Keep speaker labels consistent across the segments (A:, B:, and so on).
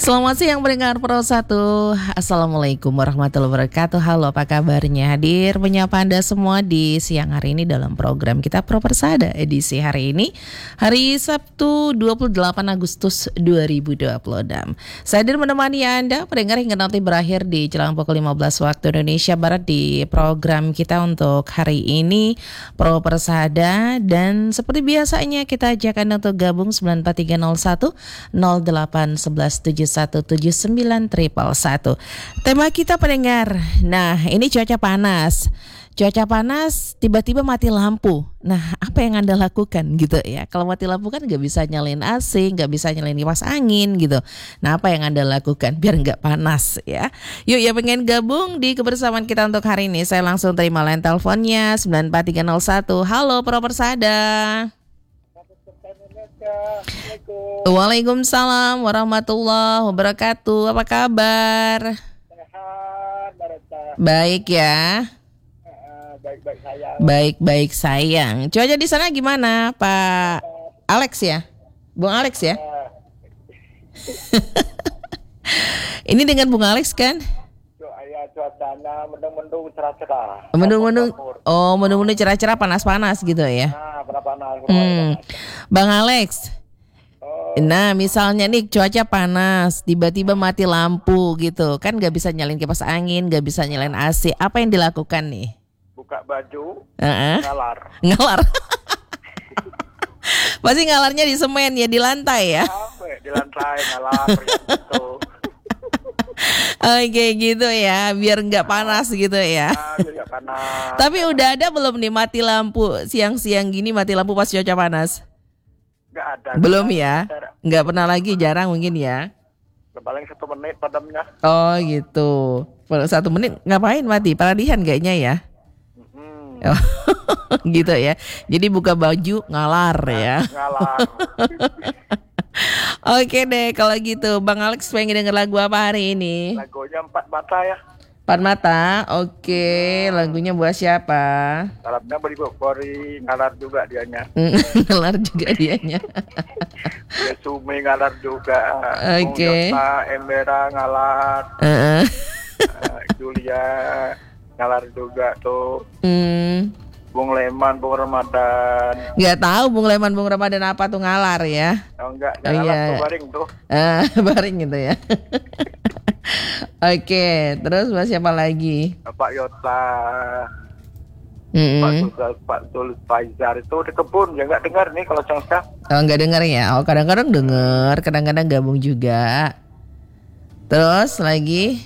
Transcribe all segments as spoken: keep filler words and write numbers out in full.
A: Selamat siang pendengar Pro satu. Assalamualaikum warahmatullahi wabarakatuh. Halo, apa kabarnya? Hadir menyapa Anda semua di siang hari ini dalam program kita Pro Persada edisi hari ini, hari Sabtu dua puluh delapan Agustus dua ribu dua puluh enam. Saya hadir menemani Anda pendengar hingga nanti berakhir di jelang pukul lima belas waktu Indonesia Barat di program kita untuk hari ini Pro Persada. Dan seperti biasanya kita ajak Anda untuk gabung sembilan empat tiga nol satu nol delapan satu satu tujuh satu tujuh sembilan triple satu. Tema kita pendengar, nah ini cuaca panas. Cuaca panas tiba-tiba mati lampu. Nah apa yang Anda lakukan gitu ya? Kalau mati lampu kan gak bisa nyalain A C, gak bisa nyalain kipas angin gitu. Nah apa yang Anda lakukan biar gak panas ya? Yuk ya pengen gabung di kebersamaan kita untuk hari ini. Saya langsung terima line teleponnya sembilan empat tiga nol satu. Halo Pro Persada. Waalaikumsalam warahmatullahi wabarakatuh. Apa kabar?
B: Sehat,
A: baik ya.
B: Baik-baik sayang.
A: Baik-baik sayang. Cuaca di sana gimana, Pak Alex ya? Bung Alex ya? Ini dengan Bung Alex kan?
B: Cuacanya mendung-mendung cerah-cerah.
A: Mendung-mendung. Oh, mendung-mendung cerah-cerah, panas-panas gitu ya.
B: Nah, panas-panas.
A: Hmm. Bang Alex.
B: Oh.
A: Nah, misalnya nih cuaca panas, tiba-tiba mati lampu gitu. Kan gak bisa nyalain kipas angin, gak bisa nyalain A C. Apa yang dilakukan nih?
B: Buka baju,
A: uh-uh.
B: ngalar.
A: Ngalar. Pasti ngalarnya di semen ya, di lantai ya.
B: Sampai di lantai ngalar gitu.
A: Oke gitu ya, biar nggak panas gitu ya.
B: Nah, biar nggak panas.
A: Tapi udah ada belum nih mati lampu siang-siang gini, mati lampu pas cuaca panas?
B: Nggak ada.
A: Belum ya? Nggak pernah lagi, jarang mungkin ya.
B: Paling satu menit padamnya.
A: Oh gitu. Satu menit ngapain mati? Paradihan kayaknya ya.
B: Hmm.
A: Oh, gitu ya. Jadi buka baju ngalar ya.
B: Ngalar.
A: Oke deh kalau gitu. Bang Alex pengen denger lagu apa hari ini?
B: Lagunya Empat Mata ya.
A: Empat Mata. Oke, lagunya buat siapa?
B: Salamnya beri bori ngalar juga dianya.
A: Ngalar juga dianya.
B: Ya Sumi ngalar juga.
A: Oke.
B: Bung Embera ngalar.
A: Uh-uh.
B: uh, Julia ngalar juga tuh.
A: Hmm.
B: Bung Leman, Bung Ramadan.
A: Nggak tahu Bung Leman, Bung Ramadan apa tuh ngalar ya?
B: Oh enggak,
A: Oh,
B: ngalar
A: iya.
B: tuh baring tuh.
A: Ah, baring gitu ya. Oke, terus buat siapa lagi?
B: Pak Yota,
A: Mm-mm.
B: Pak Sultan, Pak Sul Faizar itu di kebun, ya nggak dengar nih kalau Cangsa.
A: Oh nggak dengar ya? Oh kadang-kadang dengar, kadang-kadang gabung juga. Terus lagi?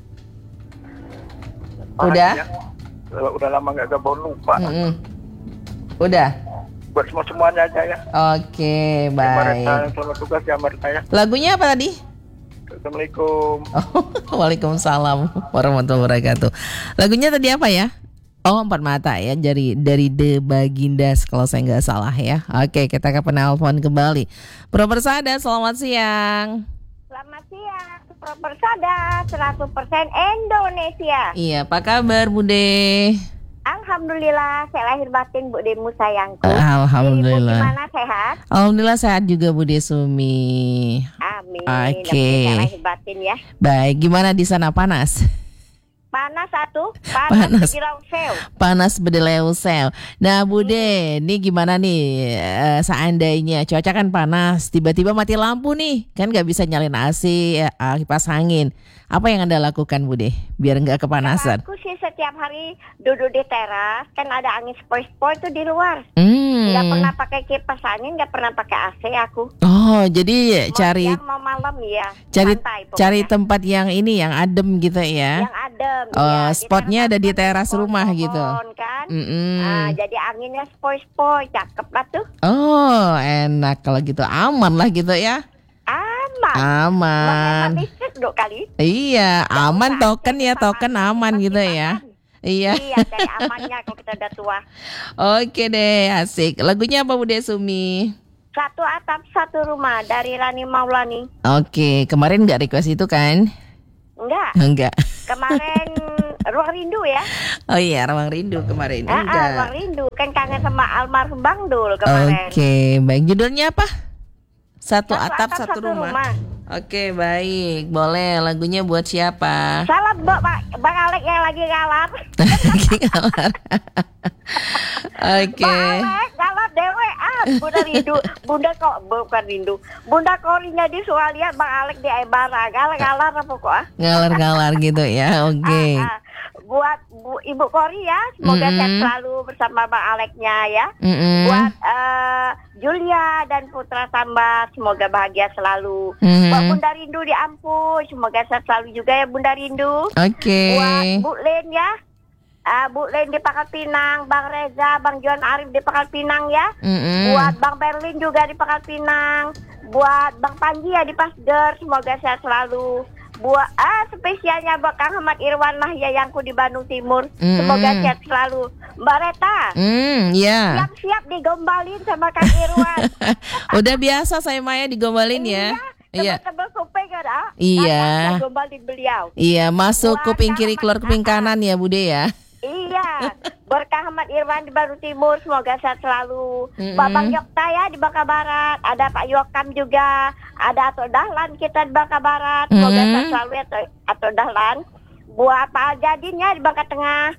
A: Udah?
B: Kalau udah lama nggak gabung lupa.
A: Mm-mm. Udah?
B: Buat semua semuanya aja ya.
A: Oke,
B: Marita,
A: baik.
B: selamat tugas ya Marita ya.
A: Lagunya apa tadi?
B: Assalamualaikum.
A: Oh, waalaikumsalam warahmatullahi wabarakatuh. Lagunya tadi apa ya? Oh, Empat Mata ya, dari dari The Bagindas kalau saya nggak salah ya. Oke, kita ke penelpon kembali. Pro Persada, selamat siang.
C: Selamat siang, Pro Persada seratus persen Indonesia.
A: Iya, apa kabar Bude?
C: Alhamdulillah, saya lahir batin Bu Demu sayangku.
A: Alhamdulillah.
C: Ibu gimana, sehat?
A: Alhamdulillah sehat juga Bude Sumi.
C: Amin.
A: Oke.
C: Saya lahir batin ya.
A: Baik, gimana di sana panas?
C: Panas satu, panas,
A: Panas.
C: Panas.
A: Panas bedeleu-seu. Nah Bude, ini gimana nih eh, seandainya cuaca kan panas, tiba-tiba mati lampu nih, kan gak bisa nyalain A C, eh, kipas angin. Apa yang Anda lakukan Bude, biar gak kepanasan?
C: Aku sih setiap hari duduk di teras, kan ada angin sepoi-sepoi tuh di luar.
A: Hmm.
C: Gak pernah pakai kipas angin, gak pernah pakai A C aku.
A: Oh, jadi
C: Mau
A: cari
C: siang, mau malam ya.
A: cari
C: santai pokoknya.
A: cari tempat yang ini yang adem gitu ya.
C: Yang adem.
A: Oh,
C: ya.
A: spotnya ada di teras
C: pohon,
A: rumah gitu.
C: Kan?
A: Mm-mm.
C: Nah, jadi anginnya spoi-spoi, cakep lah tuh.
A: Oh, enak kalau gitu, aman lah gitu ya.
C: Aman.
A: Aman.
C: Menghemat listrik dua kali.
A: Iya, aman
C: Usah
A: token
C: cari
A: ya,
C: tempat
A: token
C: aman,
A: aman
C: pasti
A: gitu ya.
C: aman.
A: Iya.
C: Iya, dari amannya kalau kita udah tua.
A: Oke deh, asik. Lagunya apa Bude Sumi?
C: Satu atap satu rumah dari Rani Maulani.
A: Oke, kemarin nggak request itu kan?
C: Enggak.
A: Enggak.
C: Kemarin Ruang Rindu ya.
A: Oh iya, Ruang Rindu kemarin.
C: Ah, ah,
A: Enggak.
C: Ruang Rindu kan kangen sama almarhum Bang Dul kemarin.
A: Oke, baik. Judulnya apa? Satu,
C: Satu
A: atap, satu, rumah. Oke, baik. Boleh, lagunya buat siapa?
C: Salam buat Bang Bang Alek yang lagi galar.
A: Lagi kamar. Oke.
C: Bang Alek galar dewe ah. Bunda rindu. Bunda kok bukan rindu. Bunda korinya di soal lihat Bang Alek di Aibara. Galar-galar apa kok ah?
A: Ngalar-ngalar gitu ya. Oke.
C: Ah, ah. Buat Bu, Ibu Kori ya, semoga
A: Mm-mm.
C: sehat selalu bersama Bang Aleknya ya.
A: Mm-mm.
C: Buat eh, Julia dan Putra Sambar, semoga bahagia selalu.
A: Mm-mm.
C: Buat Bunda Rindu di Ampus, semoga sehat selalu juga ya Bunda Rindu.
A: Oke.
C: Buat Bu Len ya, ah, Bu Len di Pangkal Pinang, Bang Reza, Bang Johan Arif di Pangkal Pinang ya.
A: Mm-mm.
C: Buat Bang Berlin juga di Pangkal Pinang. Buat Bang Panji ya di Pasder, semoga sehat selalu. Buat ah spesialnya buat Kang Ahmad Irwan Mahya yangku di Bandung Timur, semoga
A: Mm-mm.
C: sehat selalu. Mbak Reta,
A: Hmm, ya.
C: siap-siap digombalin sama Kang Irwan.
A: Udah biasa saya Maya digombalin ya. Iya.
C: Tebel-tebel kuping ada.
A: Iya.
C: Ada gombalin beliau.
A: Iya, masuk
C: Buat
A: kuping
C: Kang
A: kiri
C: Ahmad-
A: keluar kuping kanan ya, Bude ya.
C: Iya. Buat Kang Ahmad Irwan di Bandung Timur, semoga sehat selalu.
A: Mm-mm.
C: Buat Bang Yokta ya di Bangka Barat, ada Pak Yokam juga, ada Ato Dahlan kita di Bangka Barat, semoga
A: Mm-mm.
C: sehat selalu ya Ato, Ato Dahlan. Buat Pak Aljadin ya di Bangka Tengah.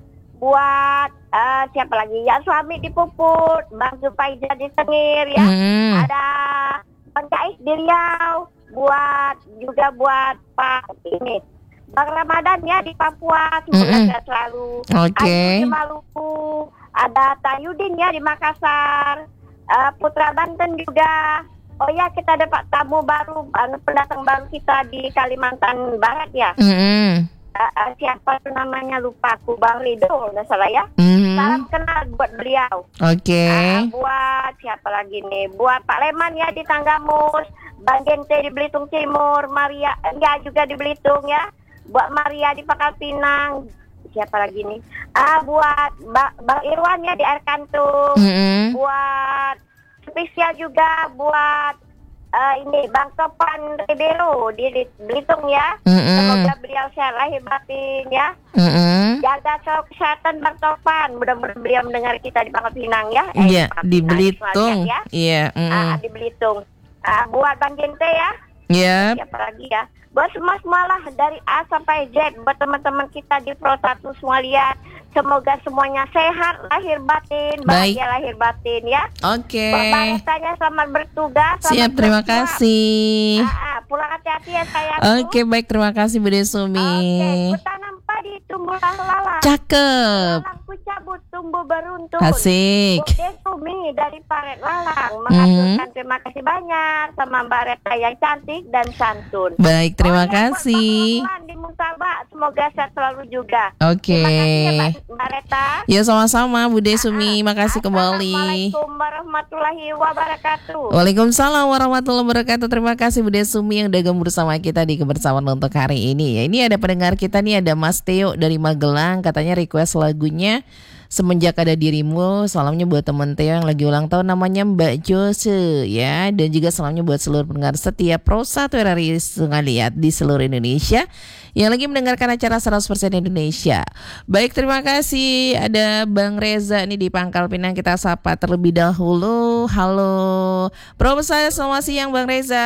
C: Buat eh, siapa lagi ya, suami di Puput, Bang Zupaida di Tengir ya.
A: Mm.
C: Ada Bang Jais di Riau. Buat juga buat Pak ini Bang Ramadan ya di Papua, semoga
A: Mm-mm.
C: sehat selalu.
A: Oke.
C: Ayu di Maluku, ada Tayudin ya di Makassar, eh, Putra Banten juga. Oh ya, kita dapat tamu baru, eh, pendatang baru kita di Kalimantan Barat ya.
A: Mm-mm.
C: Eh, eh, siapa tuh namanya, lupa aku, Bang Rido nggak salah ya.
A: Mm-mm.
C: Salam kenal buat beliau.
A: Oke.
C: Ah, buat siapa lagi nih? Buat Pak Leman ya di Tanggamus, Bang Gente di Belitung Timur, Maria ya juga di Belitung ya. Buat Maria di Pangkal Pinang, siapa lagi nih? Ah, buat ba- Bang Irwan ya di Air Kantung.
A: Mm-mm.
C: Buat spesial juga buat eh, ini Bang Topan Ribeiro di di Belitung ya.
A: Mm-mm.
C: Semoga beliau sehat lahir batin ya.
A: Mm-mm.
C: Jaga selalu kesehatan Bang Topan. Mudah-mudahan beliau mendengar kita di Pangkal Pinang ya. Eh,
A: Iya,
C: Pangkal
A: di
C: Pinang,
A: Belitung.
C: Selandia, ya.
A: Iya. Mm-mm.
C: Ah, di Belitung. Ah, buat Bang Gente ya.
A: Yep.
C: Siapa lagi ya? Buat semua semualah dari A sampai Z. Buat teman-teman kita di Pro satu semua lihat. Semoga semuanya sehat lahir batin,
A: Baik.
C: bahagia lahir batin ya.
A: Oke.
C: Buat Bang Retanya selamat bertugas. Selamat
A: Siap, terima
C: berjuang.
A: kasih.
C: Ah, ah, pulang hati-hati ya sayang.
A: Oke, baik, terima kasih Bude Sumi.
C: Oke, bertanam padi tumbuhlah lalang.
A: Cakep.
C: Lalangku cabut tumbuh beruntun.
A: Asik.
C: Bude Sumi dari Paret Lalang mengaturkan terima kasih banyak sama Mbak Reta yang cantik dan santun.
A: Baik, terima
C: Oh, ya, buat
A: kasih.
C: Bang Rahman di Muntaba, semoga sehat selalu juga.
A: Oke.
C: Terima kasih ya Mbak, Mbak Reta.
A: Ya, sama-sama Bude Sumi. Makasih kembali.
C: Assalamualaikum warahmatullahi wabarakatuh.
A: Waalaikumsalam warahmatullahi wabarakatuh. Terima kasih Bude Sumi yang udah gabung bersama kita di kebersamaan untuk hari ini. Ya, ini ada pendengar kita nih, ada Mas Teo dari Magelang. Katanya request lagunya Semenjak Ada Dirimu. Salamnya buat temen Teo yang lagi ulang tahun, namanya Mbak Jose ya. Dan juga salamnya buat seluruh pendengar setia Pro satu R R I Sengaliat di seluruh Indonesia yang lagi mendengarkan acara seratus persen Indonesia. Baik, terima kasih. Ada Bang Reza nih di Pangkal Pinang, kita sapa terlebih dahulu. Halo Pro Persada, selamat siang Bang Reza.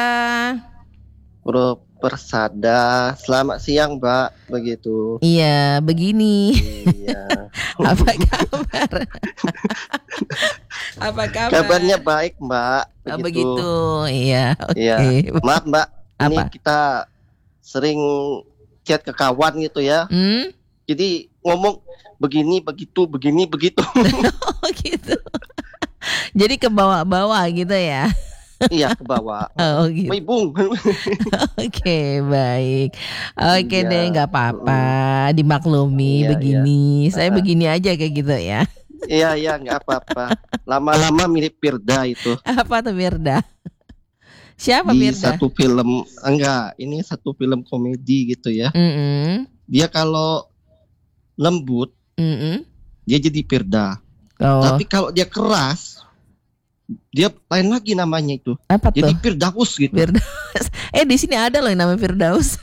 D: Bro Persada, selamat siang Mbak, begitu.
A: Iya, begini.
D: Iya.
A: Apa kabar? Apa kabar?
D: Kabarnya baik Mbak,
A: Oh,
D: begitu.
A: begitu. Iya, oke.
D: Iya. Maaf Mbak, ini
A: Apa?
D: kita sering chat ke kawan gitu ya.
A: Hmm?
D: Jadi ngomong begini begitu, begini begitu.
A: Oh gitu. Jadi ke bawah-bawah gitu ya.
D: Iya, ke bawah.
A: Oh gitu.
D: Woi Bung.
A: Oke, baik. Oke
D: Iya.
A: deh, nggak apa-apa, dimaklumi
D: Iya,
A: begini. Saya
D: Ah.
A: begini aja kayak gitu ya.
D: Iya, iya, nggak apa-apa. Lama-lama mirip Firda itu.
A: Apa tuh Mirda? Siapa
D: Di
A: Mirda?
D: satu film, enggak, ini satu film komedi gitu ya.
A: Mm-mm.
D: Dia kalau lembut,
A: Mm-mm.
D: dia jadi Firda.
A: Oh,
D: Tapi kalau dia keras, dia lain lagi namanya itu.
A: apa tuh?
D: Jadi Firdaus gitu.
A: Firdaus. Eh di sini ada loh yang namanya Firdaus.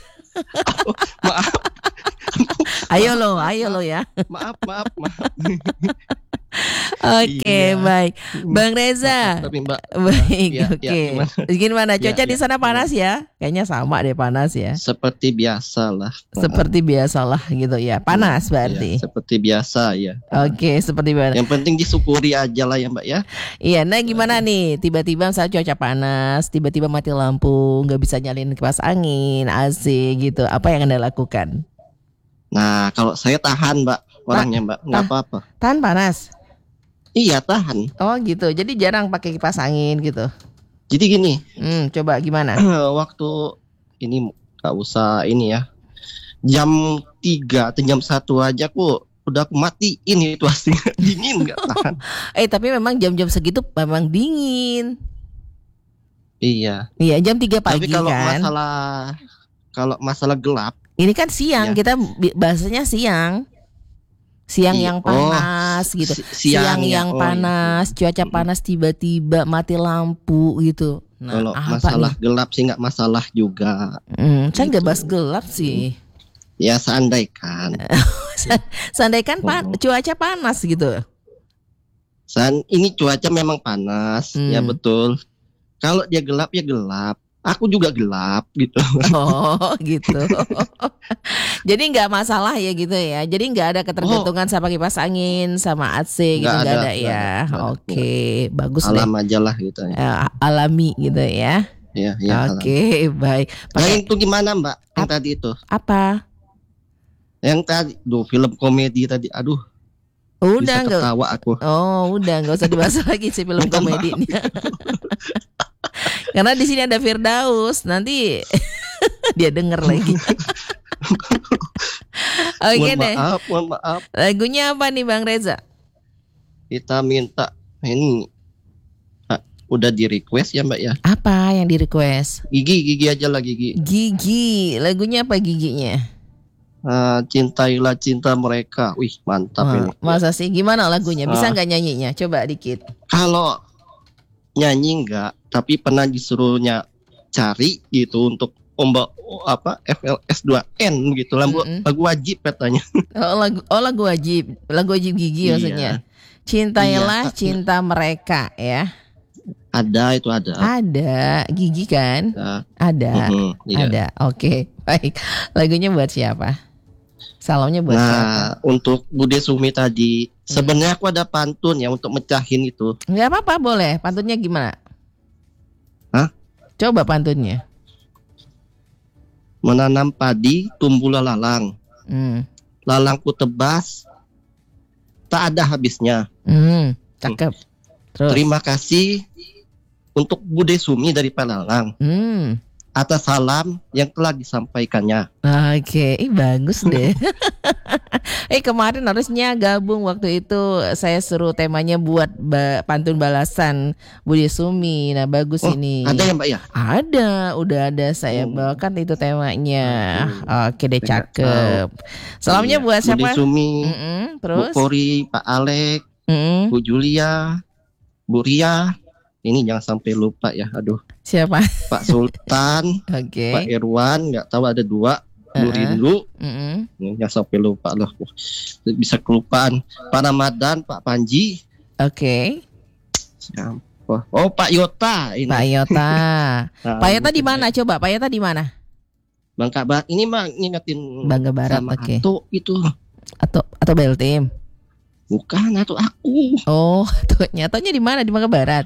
D: Maaf,
A: Ayo lo, ayo lo ya.
D: maaf, maaf, maaf.
A: Oke,
D: Iya.
A: baik. Bang Reza.
D: Tapi Mbak,
A: Baik,
D: ya,
A: oke.
D: ya, gimana?
A: Gimana?
D: Ya,
A: Cuaca di
D: ya,
A: sana
D: ya.
A: panas ya? Kayaknya sama deh panas ya.
D: Seperti biasa lah.
A: Seperti biasalah gitu ya. Panas berarti.
D: Ya, seperti biasa ya.
A: Oke, seperti biasa.
D: Yang penting disyukuri aja lah ya Mbak ya.
A: Iya, nah gimana nih? Tiba-tiba saat cuaca panas, tiba-tiba mati lampu, nggak bisa nyalain kipas angin, A C gitu. Apa yang Anda lakukan?
D: Nah kalau saya tahan Mbak orangnya Mbak, nggak
A: tah-
D: apa-apa.
A: Tahan panas.
D: Iya tahan.
A: Oh gitu. Jadi jarang pakai kipas angin gitu.
D: Jadi gini,
A: Hmm, coba gimana?
D: waktu ini nggak usah ini ya. Jam tiga atau jam satu aja aku udah aku matiin itu asli dingin nggak tahan.
A: Eh tapi memang jam-jam segitu memang dingin.
D: Iya.
A: Iya, jam tiga pagi
D: Tapi kalau
A: kan.
D: masalah kalau masalah gelap,
A: Ini kan siang,
D: Iya.
A: kita bi- bahasanya siang. Siang
D: Iya.
A: yang
D: Oh,
A: panas gitu.
D: si-
A: Siang,
D: siang ya.
A: yang
D: Oh, iya.
A: panas, cuaca panas tiba-tiba mati lampu gitu. Nah,
D: kalau
A: apa
D: masalah
A: nih?
D: gelap sih nggak masalah juga.
A: Hmm, saya nggak
D: gitu.
A: bahas gelap sih.
D: Ya seandaikan.
A: Seandainya pan-
D: Oh.
A: cuaca panas gitu.
D: San ini cuaca memang panas,
A: Hmm.
D: ya betul. Kalau dia gelap ya gelap. Aku juga gelap gitu.
A: Oh gitu. Jadi nggak masalah ya gitu ya. Jadi nggak ada ketergantungan sama kipas angin, sama A C gitu
D: Nggak
A: nggak
D: ada,
A: ada,
D: nggak
A: ya.
D: ada, nggak ada.
A: Oke, bagus deh.
D: Alam aja lah gitu ya.
A: Eh, alami gitu ya.
D: Ya, ya alam.
A: Oke, baik.
D: Nah,
A: Pakai
D: itu gimana Mbak? Yang
A: Ap-
D: tadi itu.
A: apa?
D: Yang tadi, duh film komedi tadi. Aduh,
A: Udah
D: bisa
A: nggak?
D: ketawa aku.
A: Oh, udah nggak usah dibahas lagi sih film
D: Minta maaf.
A: komedinya. Karena di sini ada Firdaus, nanti dia denger lagi. Oke
D: mohon
A: deh.
D: maaf, mohon maaf.
A: Lagunya apa nih Bang Reza?
D: Kita minta ini ah, udah di request ya Mbak ya.
A: Apa yang di request?
D: Gigi, gigi aja lah Gigi.
A: Gigi. Lagunya apa giginya?
D: Ah, cintailah cinta mereka. Wih, mantap
A: Wah,
D: ini.
A: masa sih? Gimana lagunya? Bisa
D: Ah.
A: nggak nyanyinya? Coba dikit.
D: Kalau nyanyi enggak, tapi pernah disuruhnya cari gitu untuk ombak apa F L S dua N gitu lagu,
A: Mm-mm.
D: lagu wajib katanya.
A: Oh lagu, oh lagu wajib, lagu wajib gigi
D: Iya.
A: maksudnya. Cintailah
D: Iya.
A: cinta mereka ya.
D: Ada itu ada.
A: Ada gigi kan?
D: Ada.
A: Ada,
D: Mhm, iya.
A: ada. Oke, baik. Lagunya buat siapa? Salamnya buat siapa?
D: Nah, untuk Bude Sumi tadi, sebenarnya aku ada pantun ya untuk mecahin itu.
A: Nggak apa-apa, boleh. Pantunnya gimana?
D: Hah?
A: Coba pantunnya.
D: Menanam padi, tumbuhlah lalang.
A: Hmm,
D: Lalangku tebas, tak ada habisnya.
A: hmm, cakep. Terus.
D: Terima kasih untuk Bude Sumi dari Palalang
A: Hmm.
D: atas salam yang telah disampaikannya.
A: Oke, ih bagus deh. eh kemarin harusnya gabung waktu itu saya suruh temanya buat ba- pantun balasan Budi Sumi. Nah bagus
D: Oh,
A: ini.
D: ada ya Mbak ya?
A: Ada, udah ada saya
D: Oh.
A: bawakan itu temanya. Oke deh,
D: Saya nggak
A: cakep. Salamnya
D: Iya.
A: buat
D: Bude
A: siapa?
D: Sumi,
A: Mm-mm,
D: Bu
A: terus?
D: Kori, Pak Alek,
A: Mm-mm,
D: Bu Julia, Bu Ria. Ini jangan sampai lupa ya. Aduh,
A: siapa?
D: Pak Sultan,
A: Oke.
D: Pak Irwan, nggak tahu ada dua. Bu
A: Uh-uh.
D: Rindu,
A: Mm-mm.
D: ini jangan sampai lupa loh. Bisa kelupaan. Pak Ramadan, Pak Panji,
A: Oke.
D: siapa? Oh, Pak Yota ini.
A: Pak Yota.
D: Nah,
A: Pak Yota di
D: mungkin
A: mana? Coba Pak Yota di mana?
D: Bang Kabar, ini mah ngingetin
A: Bangga Barat,
D: sama
A: oke.
D: Ato itu.
A: Atau atau Beltim?
D: Bukan, Ato aku.
A: Oh, tuh nyatanya di mana? Di Bangka Barat.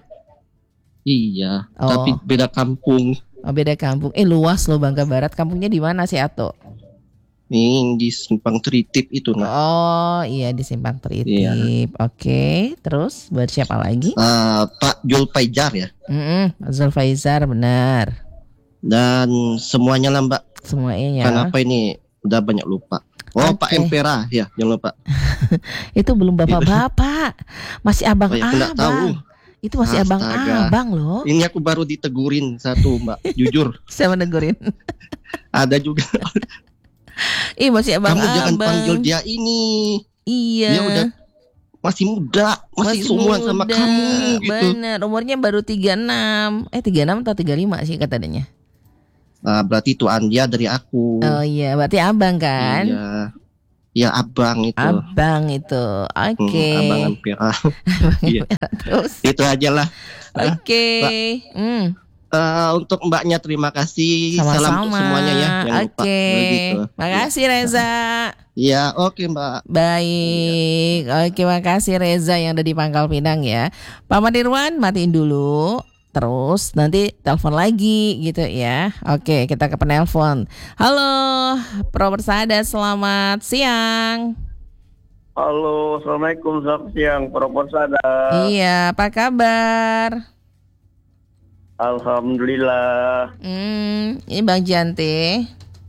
D: Iya,
A: Oh.
D: tapi beda kampung.
A: Oh, beda kampung. Eh, luas loh Bangka Barat. Kampungnya di mana sih, Ato?
D: Ini di Simpang Tritip itu nah.
A: Oh, iya di Simpang Tritip.
D: Iya.
A: Oke, terus buat siapa lagi?
D: Ah, Pak Jul Paijar ya.
A: Mm Zulfaizar, benar.
D: Dan semuanya lah Mbak.
A: Semuanya.
D: Kenapa ini udah banyak lupa. Oh,
A: Oke.
D: Pak Empera ya, jangan lupa.
A: Itu belum bapak-bapak. Masih
D: Oh, ya, aku nggak tahu.
A: abang-abang. Itu masih
D: Astaga.
A: abang-abang loh.
D: Ini aku baru ditegurin satu Mbak, jujur.
A: Saya menegurin.
D: Ada juga.
A: Ih, masih
D: Kamu jangan
A: abang-abang.
D: panggil dia ini.
A: Iya.
D: Dia udah masih muda, masih, seumuran sama
A: muda,
D: kamu gitu.
A: Bener, umurnya baru tiga puluh enam. Eh tiga puluh enam atau tiga puluh lima sih katanya.
D: Nah, berarti itu dia dari aku.
A: Oh iya, berarti abang kan?
D: Iya. Ya abang itu.
A: Abang itu. Oke.
D: Hmm, abang Ampera. Iya.
A: Terus.
D: Itu aja lah.
A: Oke. Hmm.
D: Eh, untuk mbaknya terima kasih. Salam untuk
A: Sama-sama.
D: semuanya ya. Jangan lupa.
A: Oke.
D: Begitu.
A: Makasih Reza.
D: Iya, oke mbak.
A: Baik. Oke, makasih Reza yang ada di Pangkal Pinang ya. Pak Madirwan, matiin dulu. Terus nanti telepon lagi gitu ya. Oke, kita ke penelpon. Halo, Pro Persada, selamat siang.
B: Halo, assalamualaikum, selamat siang, Pro Persada.
A: Iya, apa kabar?
B: Alhamdulillah.
A: Hmm, ini Bang Jante.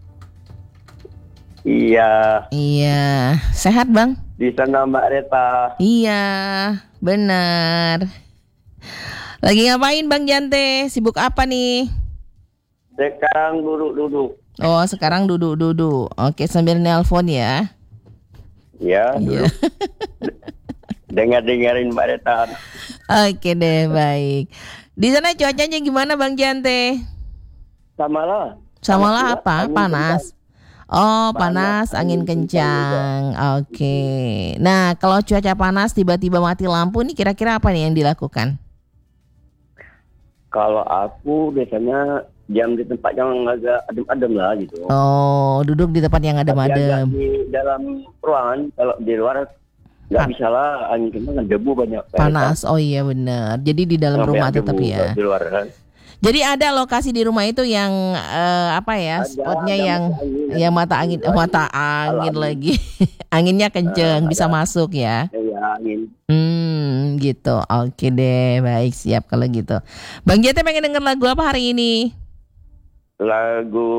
B: Iya,
A: Iya, sehat Bang?
B: di sana Mbak Reta.
A: Iya, benar. Lagi ngapain Bang Jante? Sibuk apa nih?
B: Sekarang duduk-duduk.
A: Oh, sekarang duduk-duduk. Oke, sambil nelpon ya.
B: Ya,
A: Iya.
B: duduk. Dengar-dengarin Mbak Reta.
A: Oke deh, baik. Di sana cuacanya gimana Bang Jante?
B: Sama lah.
A: Sama lah
B: Panas,
A: apa?
B: angin
A: Panas. Oh, panas,
B: Panas,
A: angin
B: angin kencang
A: kencang. Oke. Nah, kalau cuaca panas tiba-tiba mati lampu nih kira-kira apa nih yang dilakukan?
B: Kalau aku biasanya diam di tempat yang agak adem-adem lah gitu.
A: Oh, duduk di tempat yang
B: Tapi agak
A: adem-adem.
B: di dalam ruangan, kalau di luar nggak
A: Pa-
B: bisa lah, angin kencang kan debu banyak.
A: Panas. Oh iya benar. Jadi di dalam
B: Sampai
A: rumah
B: debu
A: tetap ya.
B: Di luar kan.
A: Jadi ada lokasi di rumah itu yang eh, apa ya?
B: Ada,
A: Spotnya
B: ada
A: yang
B: mata angin,
A: yang mata angin, oh, mata angin
B: Alami.
A: lagi. Anginnya kenceng,
B: Eh,
A: bisa
B: ada.
A: masuk ya.
B: Ya, angin.
A: Hmm, gitu. Oke deh, baik, siap kalau gitu. Bang Jete pengen denger lagu apa hari ini?
B: Lagu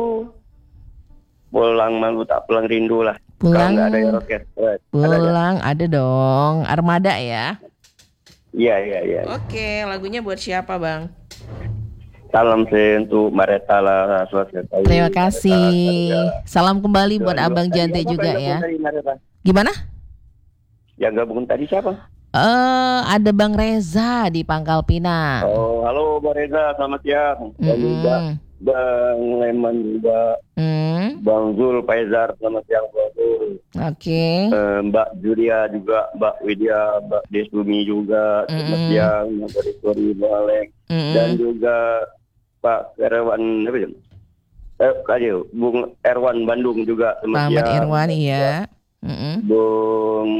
B: Pulang Malu Tak Pulang Rindu lah. Kalau
A: Pulang,
B: nggak ada orkes. Eh, ada, ada.
A: pulang, ada dong. Armada ya.
B: Iya, iya, iya.
A: Oke, lagunya buat siapa, Bang?
B: Salam saya untuk Mareta lah. Swastiastu.
A: Terima kasih.
B: Mareta.
A: Salam kembali buat
B: Dua- dua-
A: Abang
B: tadi
A: Jante
B: siapa
A: juga
B: yang
A: ya.
B: gabung tadi, Mareta?
A: Gimana?
B: Yang gabung tadi siapa?
A: Eh, ada Bang Reza di Pangkal Pinang.
B: Oh, halo Bang Reza, selamat siang. Dan juga
A: Mm-mm.
B: Bang Leman juga,
A: Hmm,
B: Bang Zul Faizar, selamat siang Bang Zul.
A: oke.
B: Eh, Mbak Julia juga, Mbak Widya, Mbak Desbumi juga, selamat
A: Mm.
B: siang, Mbak Rizky, Mbak Alek,
A: Mm-mm.
B: dan juga Pak Erwan, apa ya? Eh, aja, Bung Erwan Bandung juga,
A: Pak
B: selamat
A: Ahmad
B: siang.
A: Irwan, iya. Mm-mm.
B: Bung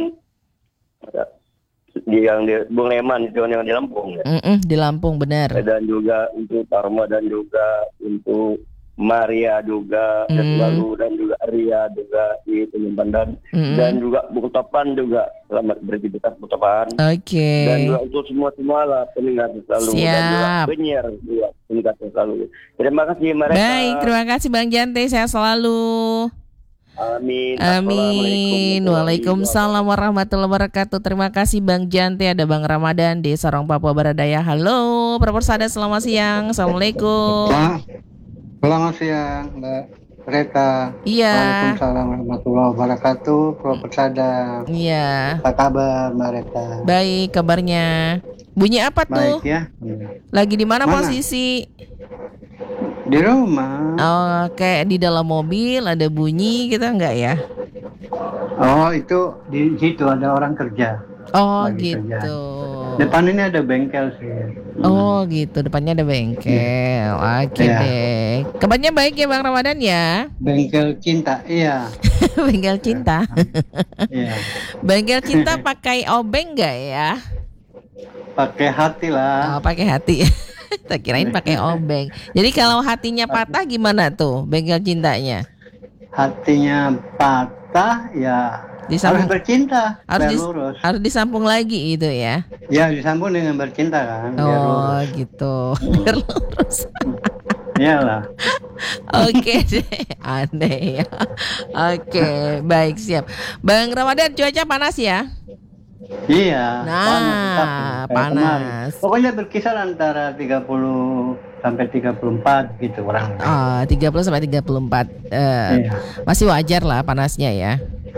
B: di yang di Bung Leman itu yang di Lampung ya.
A: Mm-mm, di Lampung benar.
B: Dan juga untuk Parma dan juga untuk Maria juga
A: Mm.
B: dan lalu dan juga Ria juga di Penyimpan dan
A: Mm-mm.
B: dan juga Bung Topan juga selamat beraktivitas Bung Topan.
A: Oke.
B: Dan juga untuk semua semua lah pendengar selalu dan juga
A: Siap.
B: penyiar juga pendengar selalu. Terima kasih mereka.
A: Baik, terima kasih Bang Jante, sehat selalu.
B: Amin.
A: Amin.
B: Assalamualaikum.
A: Waalaikumsalam warahmatullahi wabarakatuh. Terima kasih Bang Jante. Ada Bang Ramadan di Sorong Papua Barat Daya. Halo, Pro Persada, selamat siang. Assalamualaikum.
E: Selamat, selamat siang Mbak Reta.
A: Iya.
E: Waalaikumsalam warahmatullahi wabarakatuh. Pro Persada.
A: Iya.
E: Apa kabar Mbak Reta?
A: Baik kabarnya. Bunyi apa tuh?
E: Baik ya.
A: Lagi di mana
E: Mana?
A: posisi?
E: Di rumah.
A: Oh, kayak di dalam mobil ada bunyi gitu enggak ya?
E: Oh itu di situ ada orang kerja.
A: Oh,
E: Lagi
A: gitu.
E: kerja. Depan ini ada bengkel sih.
A: Oh, gitu. Depannya ada bengkel. Oke
E: Iya.
A: deh. Kabarnya baik ya Bang Ramadan ya?
E: Bengkel cinta. Iya.
A: Bengkel cinta.
E: Iya.
A: Bengkel cinta pakai obeng enggak ya?
E: Pakai hati lah.
A: Oh, pakai hati. Tak kirain pakai obeng. Jadi kalau hatinya patah gimana tuh bengkel cintanya?
E: Hatinya patah ya.
A: Disambung,
E: Harus bercinta.
A: harus
E: biar
A: dis-
E: lurus.
A: harus disambung lagi gitu ya?
E: Ya disambung dengan bercinta kan. Biar
A: Oh
E: lurus.
A: gitu. Biar lurus.
E: Iyalah.
A: Oke deh, aneh ya. Oke, baik siap. Bang Ramadan, cuaca panas ya?
E: Iya.
A: Nah,
E: tetap, kayak
A: panas.
E: kemarin. Pokoknya berkisar antara tiga puluh sampai tiga puluh empat gitu kurang.
A: Ah, tiga puluh sampai tiga puluh empat. Eh,
E: Iya.
A: masih wajar lah panasnya ya.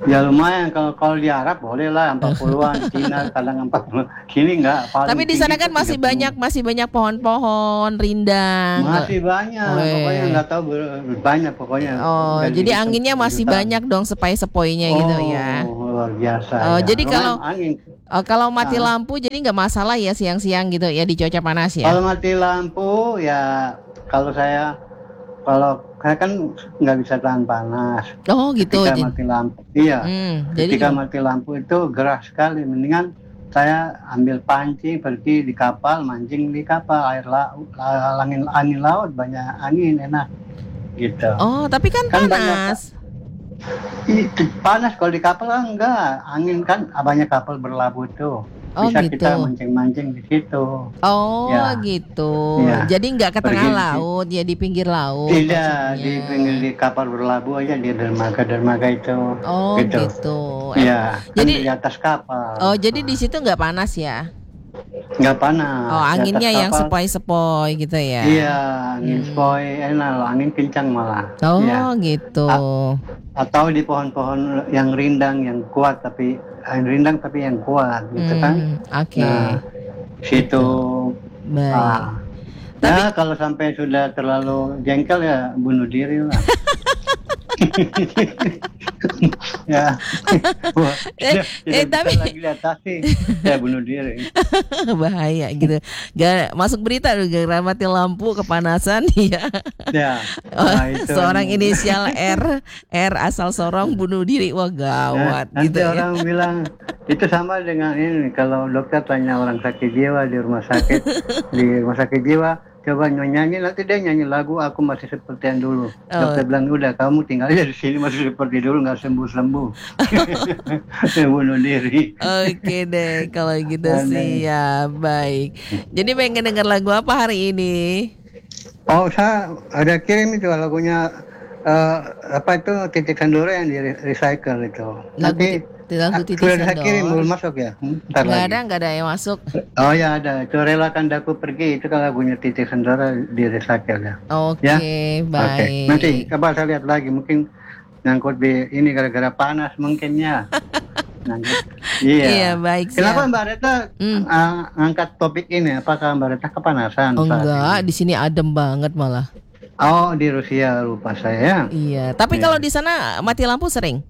E: Ya lumayan, kalau kalau di Arab boleh lah empat puluhan, Cina kadang empat puluh. Sini enggak. paling
A: Tapi di sana
E: tinggi
A: kan
E: tuh
A: masih
E: tiga puluh.
A: banyak masih banyak pohon-pohon rindang.
E: Masih banyak,
A: Weh.
E: pokoknya nggak tahu ber- banyak pokoknya.
A: Oh,
E: Dari
A: jadi
E: hitung
A: anginnya masih
E: jutaan.
A: banyak dong sepoi-sepoinya gitu ya.
E: Oh, luar biasa.
A: Oh,
E: ya.
A: jadi
E: Lumayan
A: kalau-
E: angin.
A: Oh, kalau mati
E: Ah.
A: lampu jadi nggak masalah ya siang-siang gitu ya di cuaca panas ya.
E: Kalau mati lampu ya kalau saya kalau saya kan nggak bisa tahan panas.
A: Oh gitu.
E: Ketika
A: Jadi,
E: mati lampu, iya.
A: hmm, jadi
E: Ketika mati lampu itu gerah sekali. Mendingan saya ambil pancing pergi di kapal, mancing di kapal, air laut, angin angin laut banyak angin enak gitu.
A: oh tapi kan,
E: Kan
A: panas.
E: Itu panas kalau di kapal kan enggak, angin kan banyak kapal berlabuh tuh.
A: Oh,
E: Bisa
A: gitu.
E: kita mancing-mancing di situ.
A: Oh
E: Ya.
A: gitu.
E: Ya.
A: Jadi nggak ke tengah
E: Pergi di-
A: laut ya di pinggir laut.
E: Tidak,
A: maksudnya.
E: di pinggir di kapal berlabuh aja di dermaga-dermaga itu.
A: Oh gitu.
E: gitu.
A: Eh,
E: Iya, kan
A: jadi-
E: di atas kapal.
A: Oh jadi di situ nggak panas ya?
E: Nggak panas.
A: Oh
E: Di
A: anginnya
E: atas
A: yang
E: kapal,
A: sepoi-sepoi gitu ya?
E: Iya, angin
A: Hmm.
E: sepoi enak loh, angin kencang malah.
A: Oh
E: Iya.
A: gitu.
E: Atau di pohon-pohon yang rindang yang kuat tapi angin rindang tapi yang kuat gitu kan.
A: Hmm, Oke.
E: Nah, situ.
A: Baik.
E: Ah.
A: Tapi-
E: Ya kalau sampai sudah terlalu jengkel ya bunuh diri lah. ya. Wah,
A: Eh,
E: tidak-
A: eh,
E: tidak
A: tapi-
E: bisa lagi diatasi. Ya bunuh diri.
A: Bahaya gitu. Gak masuk berita tuh gara mati lampu kepanasan ya.
E: Ya.
A: Oh,
E: Nah, itu.
A: seorang inisial R R asal Sorong bunuh diri. Wah gawat
E: Nah,
A: gitu
E: nanti
A: ya.
E: orang bilang itu sama dengan ini kalau dokter tanya orang sakit jiwa di rumah sakit di rumah sakit jiwa coba nyanyi nanti dia nyanyi lagu aku masih seperti yang dulu.
A: Oh.
E: Dokter bilang udah kamu tinggal aja di sini masih seperti dulu nggak sembuh sembuh. Bunuh diri.
A: Oke deh kalau gitu
E: Aneh.
A: sih ya baik. Jadi pengen denger lagu apa hari ini?
E: Oh saya ada kirim itu lagunya eh, apa itu titik sendora yang di re- recycle itu.
A: Lagu
E: Nanti
A: ti- lagu Titik
E: sudah saya kirim
A: Sendor.
E: belum masuk ya. Hmm, Ntar
A: Nggak
E: lagi.
A: ada nggak ada yang masuk.
E: Oh ya ada, itu relakan daku pergi itu kan lagunya Titik Sendora di recycle ya.
A: Oke
E: Ya?
A: baik.
E: Oke, nanti coba saya lihat lagi mungkin nyangkut di ini gara-gara panas mungkinnya. Nyangkut. Iya.
A: Iya baik.
E: Kenapa
A: siap.
E: Mbak Reta
A: Hmm.
E: uh, angkat topik ini? Apakah Mbak Reta kepanasan?
A: Oh,
E: saat
A: enggak,
E: ini?
A: di sini adem banget malah.
E: Oh di Rusia lupa saya.
A: Iya, tapi
E: Iya.
A: kalau di sana mati lampu sering?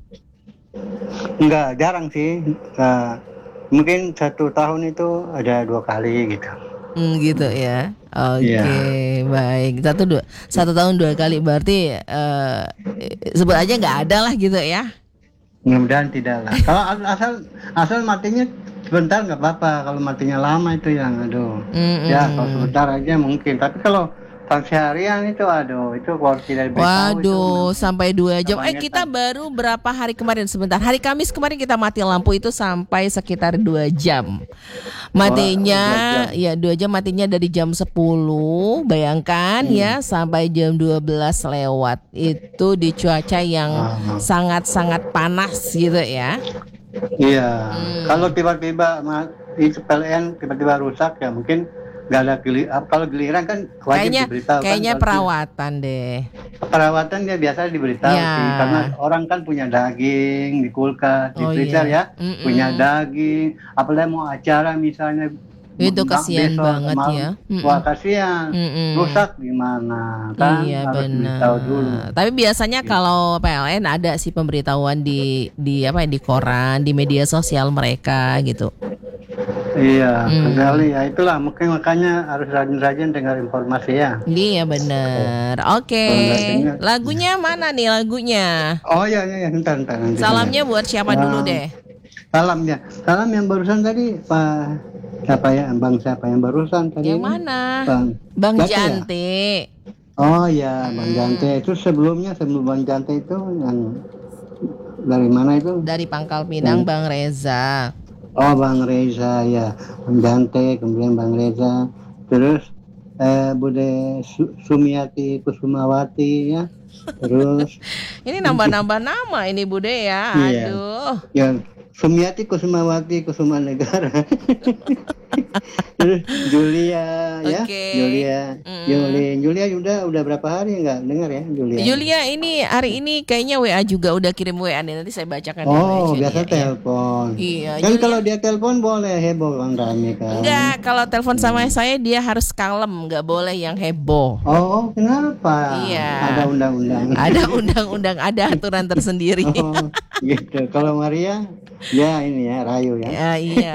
E: Enggak, jarang sih. Uh, mungkin satu tahun itu ada dua kali gitu.
A: Hmm, gitu ya. Oke,
E: Iya.
A: baik. Satu dua, satu tahun dua kali berarti eh sebut aja nggak ada lah gitu ya.
E: Mudah-mudahan tidak lah. Kalau asal asal matinya sebentar nggak apa-apa. Kalau matinya lama itu yang aduh.
A: Mm-mm.
E: Ya kalau sebentar aja mungkin. Tapi kalau Tahun seharian itu aduh itu kalau tidak beritahu
A: Waduh,
E: itu,
A: sampai dua jam. Eh
E: kebanyakan.
A: kita baru berapa hari kemarin sebentar. Hari Kamis kemarin kita mati lampu itu sampai sekitar dua jam. Matinya
E: Wah, dua jam.
A: ya dua jam matinya dari jam sepuluh. Bayangkan
E: Hmm.
A: ya sampai jam dua belas lewat. Itu di cuaca yang
E: Ah.
A: sangat-sangat panas gitu ya.
E: Iya.
A: Hmm.
E: Kalau tiba-tiba ma- itu P L N tiba-tiba rusak ya mungkin nggak ada gili, ah, kalau giliran kan wajib
A: Kayaknya
E: diberitahu
A: kayaknya
E: kan,
A: perawatan deh.
E: perawatan dia biasa diberitahu
A: Ya.
E: sih karena orang kan punya daging di kulkas di
A: Oh,
E: freezer
A: iya.
E: ya
A: Mm-mm.
E: punya daging apalagi mau acara misalnya
A: Itu
E: bang-
A: kasihan
E: besok,
A: banget
E: malam.
A: ya. Mm-mm.
E: Wah kasihan
A: Mm-mm.
E: rusak gimana kan
A: Iya
E: harus
A: benar.
E: diberitahu dulu.
A: Tapi biasanya kalau P L N ada sih pemberitahuan di di apa ya, di koran, di media sosial mereka gitu.
E: Iya
A: Hmm.
E: sekali ya itulah mungkin makanya harus rajin-rajin dengar informasi ya.
A: Iya benar. Oke.
E: Lagunya.
A: Lagunya mana nih lagunya?
E: Oh iya iya iya ntar ntar nanti.
A: Salamnya buat siapa dulu
E: Ah.
A: deh?
E: Salam ya. Salam yang barusan tadi Pak siapa ya? Bang siapa yang barusan tadi?
A: Yang mana?
E: Bang.
A: Bang
E: Siapa ya?
A: Jante.
E: Oh ya,
A: Hmm.
E: Bang Jante. Itu sebelumnya sebelum Bang Jante itu yang dari mana itu?
A: Dari Pangkal Pinang
E: Hmm.
A: Bang Reza.
E: Oh Bang Reza ya. Bang Jante, kemudian Bang Reza. Terus eh Bude Su- Sumiati Kusumawati ya. Terus
A: Ini nambah-nambah nama ini Bude ya.
E: Iya.
A: Aduh.
E: yang Sumiati Kusumawati Kusuma Negara. Terus Julia ya,
A: Oke.
E: Julia,
A: Mm.
E: Yulin, Julia udah udah berapa hari nggak dengar ya Julia?
A: Julia ini hari ini kayaknya W A juga udah kirim W A nih, nanti saya bacakan ya,
E: Oh,
A: W A-nya
E: biasa
A: dia, ya.
E: telepon.
A: Iya,
E: Kan
A: Julia.
E: kalau dia telepon boleh heboh kan rame kan.
A: Enggak, kalau telepon sama saya dia harus kalem, nggak boleh yang heboh.
E: Oh, kenapa?
A: Iya.
E: Ada undang-undang.
A: Ada undang-undang, ada aturan tersendiri.
E: Oh, gitu. Kalau Maria, ya ini ya rayu ya.
A: Ya, iya.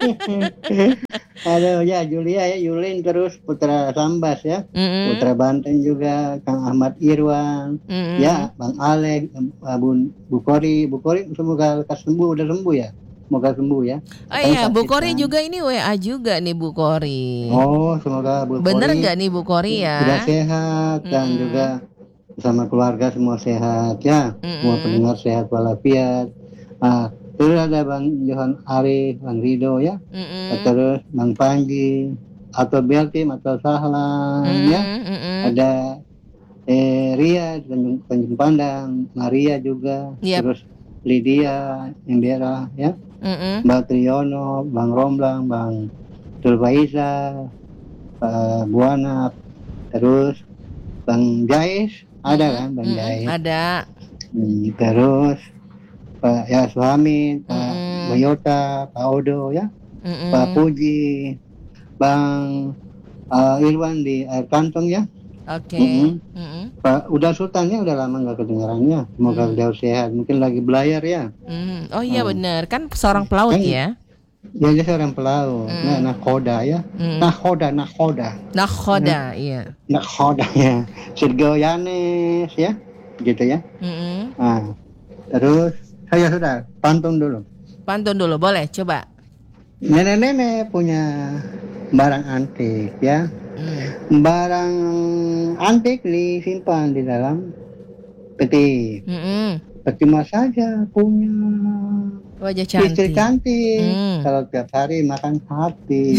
E: Ada ya Julia ya, Yulin terus Putra Sambas ya,
A: Mm-mm.
E: Putra Banten juga, Kang Ahmad Irwan,
A: Mm-mm.
E: ya Bang Alek, Bun Bukori, Bukori semoga lekas sembuh, udah sembuh ya, semoga sembuh ya.
A: Oh iya,
E: Sakit
A: Bu Kori
E: kan.
A: juga ini W A juga nih Bu Kori.
E: Oh, semoga Bu
A: Bener
E: Kori
A: nggak nih Bu Kori ya?
E: sudah sehat dan
A: Mm-mm.
E: juga bersama keluarga semua sehat ya, semua
A: Mm-mm.
E: pendengar sehat walafiat. Ah, terus ada Bang Johan Arif, Bang Rido ya,
A: Mm-mm.
E: terus Bang Panji atau Beltim atau Sahlan
A: Mm-mm.
E: ya,
A: Mm-mm.
E: ada eh, Ria Tanjung, Tanjung Pandang, Maria juga,
A: Yap.
E: terus Lydia Indera ya,
A: Mm-mm.
E: Mbak Triyono, Bang Romblang, Bang Tulbaisa, Pak Buana, terus Bang Jais ada kan, Bang
A: Mm-mm.
E: Jais.
A: Ada.
E: Hmm, terus Pak ya Suami, Pak
A: Mm-mm.
E: Boyota, Pak Odo ya,
A: Mm-mm.
E: Pak Puji, Bang uh, Irwan di Air Kantong ya,
A: Oke.
E: Mm-mm.
A: Mm-mm.
E: Pak Uda Sultan ya udah lama nggak kedengarannya, semoga
A: Mm.
E: beliau sehat, mungkin lagi belayar ya.
A: Mm. Oh iya
E: Hmm.
A: benar, kan seorang pelaut
E: Kan-
A: ya.
E: Ya dia seorang pelaut,
A: Mm.
E: nah nakoda ya,
A: Mm.
E: nakoda, nakoda,
A: Nakhoda, iya.
E: nakoda ya, Sergio Yanes ya, gitu ya.
A: Mm-mm.
E: Nah, terus saya sudah pantun dulu.
A: Pantun dulu, boleh coba.
E: Nenek-nenek punya barang antik ya.
A: Mm.
E: Barang antik disimpan di dalam peti.
A: Mm-mm.
E: Peti mas saja punya
A: Wajah
E: istri
A: cantik.
E: cantik.
A: Hmm.
E: Kalau tiap hari makan hati.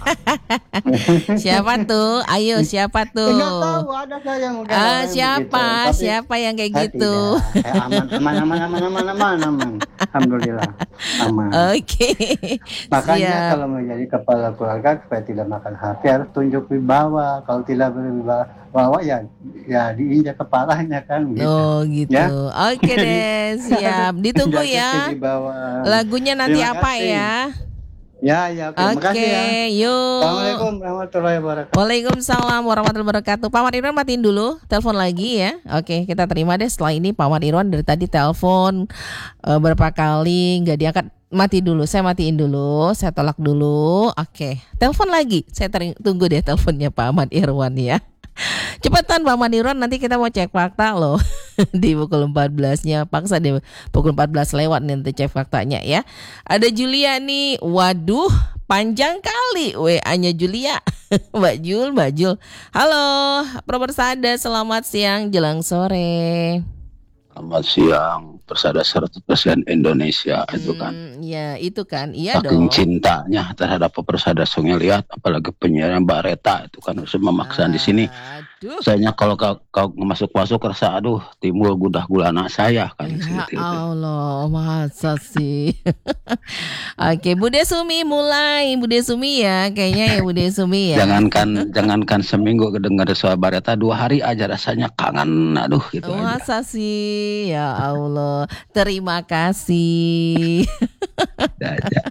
A: Siapa tuh? Ayo siapa tuh?
E: Enggak tahu ada saya mungkin.
A: Ah,
E: orang yang
A: siapa?
E: begitu. Tapi
A: Siapa yang kayak
E: saya
A: gitu?
E: tidak. Saya aman, aman, aman, aman, aman, aman, aman. Alhamdulillah aman.
A: Oke.
E: Makanya
A: Siap.
E: kalau menjadi kepala keluarga supaya tidak makan hati harus tunjuk wibawa. Kalau tidak berwibawa ya ya diinjak kepalanya kan gitu.
A: Oh gitu.
E: Ya.
A: Oke deh, siap. Ditunggu
E: Jaket
A: ya.
E: wibawa.
A: Lagunya nanti
E: Terima
A: apa
E: kasih.
A: ya?
E: Ya, ya, oke. Terima
A: Oke,
E: kasih ya.
A: yuk.
E: Assalamualaikum warahmatullahi wabarakatuh.
A: Waalaikumsalam warahmatullahi wabarakatuh. Pak Wan Irwan matiin dulu, telepon lagi ya. Oke, kita terima deh setelah ini Pak Wan Irwan dari tadi telepon eh, berapa kali nggak diangkat. Mati dulu, saya matiin dulu, saya tolak dulu. Oke, telepon lagi. Saya teri- tunggu deh teleponnya Pak Ahmad Irwan ya. Cepetan Pak Ahmad Irwan, nanti kita mau cek fakta loh. Di pukul empat belas-nya, paksa deh pukul empat belas lewat nanti cek faktanya ya. Ada Julia nih, waduh panjang kali W A-nya Julia. Mbak Jul, Mbak Jul. Halo, Propersada, selamat siang jelang sore.
F: Selamat siang, Persada seratus persen Indonesia itu kan.
A: Hmm, ya itu kan, iya
F: Saking
A: dong.
F: cintanya terhadap Persada Sungai lihat, apalagi penyiaran Mbak Reta itu kan harus memaksa di sini.
A: Aduh.
F: Sayangnya kalau kau, kau masuk-masuk rasa aduh timbul gudah gulana saya kan.
A: Ya
F: seperti itu.
A: Allah, masa sih. Oke, Bude Sumi mulai, Bude Sumi ya, kayaknya ya Bude Sumi ya.
F: Jangankan jangankan seminggu kedengar suara Mbak Reta, dua hari aja rasanya kangen, aduh gitu aja.
A: Masa sih, ya Allah. Terima kasih.
F: Aja.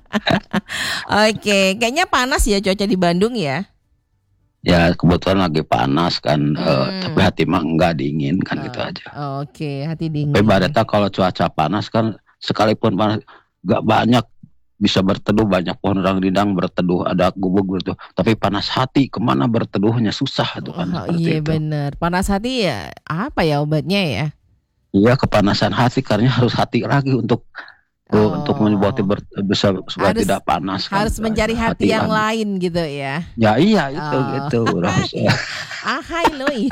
A: Oke, kayaknya panas ya cuaca di Bandung ya.
F: Ya kebetulan lagi panas kan, eh,
A: Hmm.
F: tapi hati mah enggak dingin kan
A: Oh,
F: gitu aja.
A: Oke, hati dingin.
F: Tapi Mbak Reta kalau cuaca panas kan sekalipun panas gak banyak bisa berteduh, banyak pohon rindang berteduh, ada gubuk berteduh. Tapi panas hati kemana berteduhnya susah tuh kan.
A: Oh,
F: seperti
A: iya
F: itu.
A: benar. Panas hati ya apa ya obatnya ya?
F: Iya kepanasan hati karena harus hati lagi untuk
A: Oh.
F: untuk membuat ber, bisa supaya
A: Harus-
F: tidak panas. kan.
A: Harus mencari hati yang
F: lagi.
A: lain gitu ya.
F: Ya iya itu
A: Oh.
F: gitu. Rahasia.
A: Ah, hai Loi.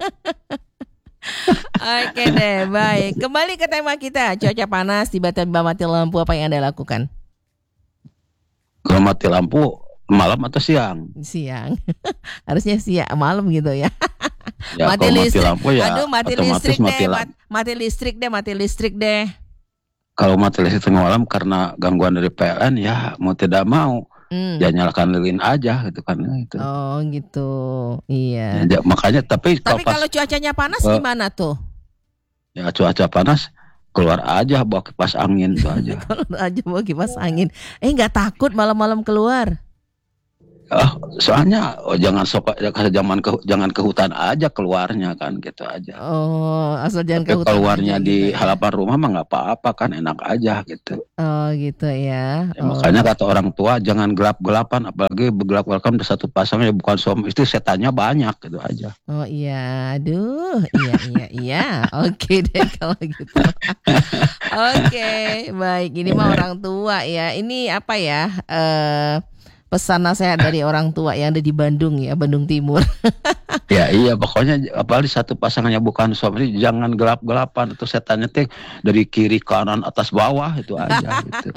A: Oke deh, baik. Kembali ke tema kita, cuaca panas, tiba-tiba mati lampu, apa yang Anda lakukan?
F: Kalau mati lampu malam atau siang?
A: Siang. Harusnya siang, malam gitu ya.
F: Ya
A: Mati
F: kalau
A: listrik.
F: mati lampu ya
A: Aduh, mati
F: otomatis
A: listrik
F: mati
A: deh,
F: lampu.
A: mat- mati listrik deh, mati listrik deh.
F: Kalau mati listrik tengah malam karena gangguan dari P L N ya mau tidak mau
A: Mm.
F: ya nyalakan lilin aja gitu kan itu.
A: Oh gitu, iya.
F: Ya, makanya tapi,
A: Tapi
F: pas,
A: kalau cuacanya panas
F: uh,
A: gimana tuh?
F: ya cuaca panas keluar aja bawa kipas angin itu aja.
A: Keluar aja bawa kipas angin. Eh nggak takut malam-malam keluar?
F: Oh, soalnya oh, jangan sok jangan ke jangan ke hutan aja keluarnya kan gitu aja.
A: Oh, asal jangan
F: Tapi
A: ke hutan
F: keluarnya
A: aja
F: di
A: gitu ya.
F: halaman rumah mah nggak apa-apa kan, enak aja gitu.
A: Oh gitu ya.
F: Ya,
A: Oh.
F: makanya kata orang tua jangan gelap-gelapan, apalagi gelap-gelapan satu pasang ya bukan suami istri, setannya banyak gitu aja.
A: Oh iya, aduh, iya iya iya. Oke deh kalau gitu. Oke, baik. Ini mah orang tua ya. Ini apa ya? Eh pesan nasihat dari orang tua yang ada di Bandung ya, Bandung Timur.
F: Ya iya, pokoknya apalagi satu pasangannya bukan suami istri, jangan gelap-gelapan, itu setannya teh dari kiri kanan atas bawah itu aja gitu.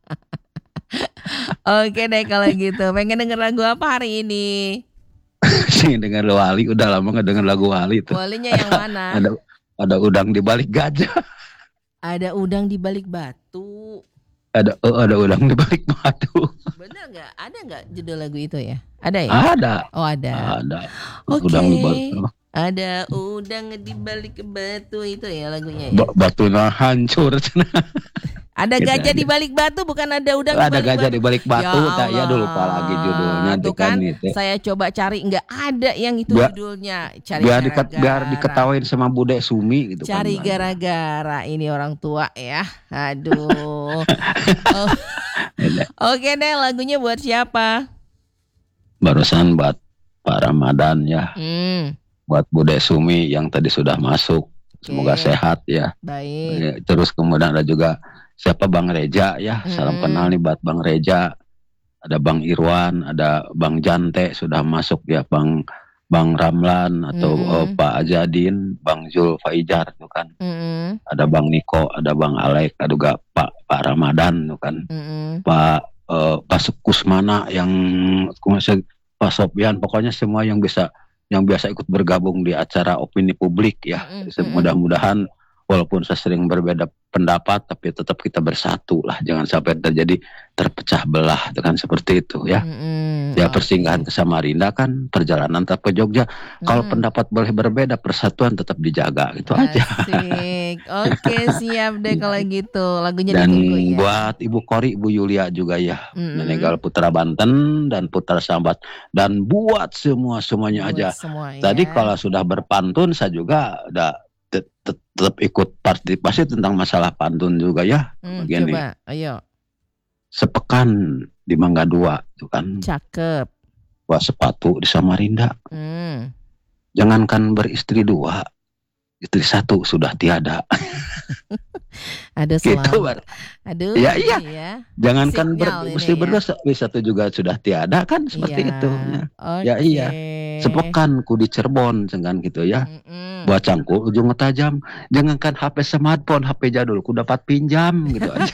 A: Oke deh kalau gitu. Pengen denger lagu apa hari ini?
F: Sing dengan Wali, udah lama nggak denger lagu Wali itu.
A: Walinya yang mana?
F: Ada ada udang di balik gajah.
A: Ada udang di balik batu.
F: Ada oh, ada udang di balik batu.
A: Bener nggak? Ada nggak judul lagu itu ya? Ada ya?
F: Ada.
A: Oh ada.
F: Ada.
A: Oke.
F: Udang di batu.
A: Ada udang di balik batu itu ya lagunya ya.
F: Ba- batunya hancur.
A: Ada
F: Gitu
A: gajah
F: aja.
A: di balik batu, bukan ada udang
F: Ada
A: di balik
F: gajah
A: batu.
F: di balik batu,
A: Ya
F: tak ya
A: Allah.
F: dulu lupa lagi judulnya
A: Tuh
F: tuh kan
A: kan,
F: gitu.
A: saya coba cari nggak ada yang itu
F: Biar-
A: judulnya. Cari
F: Biar diket,
A: gara-gara.
F: biar diketawain sama Bude Sumi gitu
A: Cari
F: kan.
A: gara-gara ini orang tua ya. Aduh. Oh. Oke deh, lagunya buat siapa?
F: Barusan buat Pak Ramadan ya,
A: Hmm,
F: buat Bude Sumi yang tadi sudah masuk. Semoga
A: Oke.
F: sehat ya.
A: baik.
F: Ya, terus kemudian ada juga siapa Bang Reja ya, salam
A: Mm-mm.
F: kenal nih buat Bang Reja. Ada Bang Irwan, ada Bang Jante sudah masuk ya, Bang Bang Ramlan atau
A: Mm-mm.
F: oh, Pak Ajadin, Bang Zul Faijar tuh kan.
A: Mm-mm,
F: Ada Bang Niko, ada Bang Alek, ada juga Pak Pak Ramadan tuh kan.
A: mm-mm.
F: Pak eh, Pak Kusmana yang kemudian Pak Sopyan, pokoknya semua yang bisa yang biasa ikut bergabung di acara opini publik ya.
A: Mm-mm,
F: Mudah-mudahan walaupun saya sering berbeda pendapat tapi tetap kita bersatu lah, jangan sampai terjadi terpecah belah dengan seperti itu ya.
A: Mm-mm.
F: Ya
A: Oke.
F: persinggahan ke Samarinda kan perjalanan tetap ke Jogja. Kalau
A: Mm.
F: pendapat boleh berbeda, persatuan tetap dijaga, itu aja.
A: Asik. Oke, siap deh kalau gitu. Lagunya
F: Dan
A: ditunggu ya.
F: buat Ibu Kori, Ibu Yulia juga ya,
A: Mm-mm.
F: Menegal Putra Banten dan Putra Sambat, dan buat semua semuanya
A: Buat
F: aja.
A: semua,
F: Tadi
A: ya.
F: kalau sudah berpantun saya juga ada tet- tet- tetap ikut partisipasi tentang masalah pantun juga ya.
A: Hmm,
F: begini.
A: coba, ayo.
F: Sepekan di Mangga Dua itu kan,
A: Cakep.
F: buat sepatu di Samarinda.
A: Hmm.
F: Jangankan beristri dua, istri satu sudah tiada.
A: Ada
F: Gitu,
A: selalu.
F: Bar.
A: Aduh.
F: Ya, iya.
A: ya.
F: Jangankan ber,
A: Sinyal ini
F: istri
A: ya.
F: berdua, istri satu juga sudah tiada kan, seperti
A: Iya.
F: itu. Ya.
A: Oke.
F: Ya, iya. Sepekan ku di Cirebon, dengan gitu ya.
A: Mm-mm.
F: Buat cangkul ujung tajam, jangankan H P smartphone, H P jadul ku dapat pinjam gitu aja.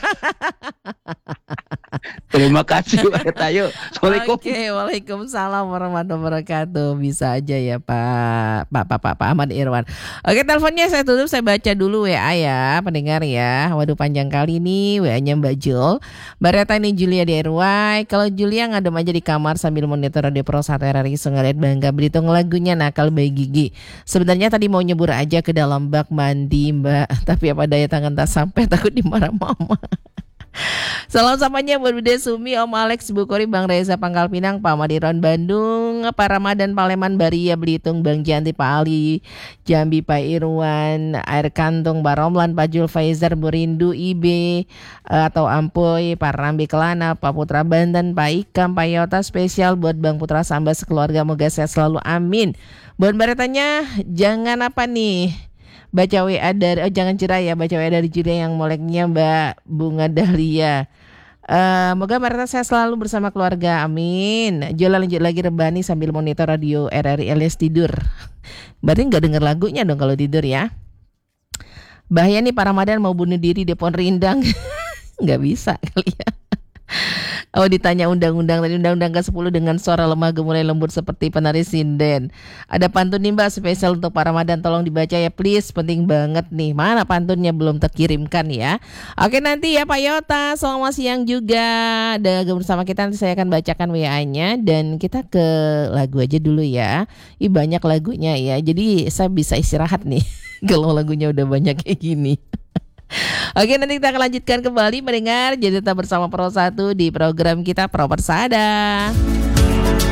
F: Terima kasih Pak Tayo. Assalamualaikum.
A: Oke, waalaikumsalam warahmatullahi wabarakatuh. Bisa aja ya Pak Pak Pak Pak, Pak Ahmad Irwan. Oke, teleponnya saya tutup, saya baca dulu W A ya, pendengar ya. Waduh panjang kali nih W A-nya Mbak Jul. Mbak Reta ini Julia di R Y. Kalau Julia ngadem aja di kamar sambil monitor Radio Pro satu R R I Sungai Bangka Belitung, lagunya Nakal Bayi Gigi. Sebenarnya tadi mau nyebur aja ke dalam bak mandi Mbak, tapi apa daya tangan tak sampai, takut dimarah mama. Salam samanya buat Bude Sumi, Om Alex, Bu Kori, Bang Reza Pangkal Pinang, Pak Madiron Bandung, Pak Ramadan Paleman Baria Belitung, Bang Janti, Pak Ali Jambi, Pak Irwan Air Kantung, Pak Romlan, Pak Jul Faizar, Bu Rindu I B eh, atau Ampoy, Pak Rambi Kelana, Pak Putra Banten, Pak Ikam, Pak Yota, spesial buat Bang Putra Samba sekeluarga, moga sehat selalu, amin. Buat baretanya jangan apa nih, baca W A dari, oh jangan cerai ya, baca W A dari Julia yang moleknya Mbak Bunga Dahlia. Uh, moga Marta saya selalu bersama keluarga, amin. Jola lanjut lagi rebani sambil monitor radio R R I alias tidur. Berarti nggak denger lagunya dong kalau tidur ya. Bahaya nih Pak Ramadan mau bunuh diri di Pohon Rindang. Nggak bisa kali ya. Oh, ditanya undang-undang tadi, undang-undang ke sepuluh dengan suara lemah gemulai lembut seperti penari sinden. Ada pantun nih Mbak spesial untuk Pak Ramadan, tolong dibaca ya please, penting banget nih. Mana pantunnya belum terkirimkan ya. Oke nanti ya Pak Yota, selamat siang juga. Ada bersama kita, nanti saya akan bacakan W A-nya dan kita ke lagu aja dulu ya. Ih banyak lagunya ya, jadi saya bisa istirahat nih kalau lagunya udah banyak kayak gini. Oke nanti kita akan lanjutkan kembali mendengar. Jadi tetap bersama Pro satu di program kita Pro Persada.